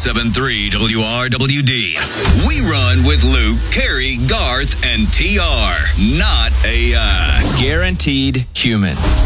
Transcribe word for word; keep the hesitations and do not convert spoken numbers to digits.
seven three W R W D. We run with Luke, Carrie, Garth, and T R. Not A I. Guaranteed human.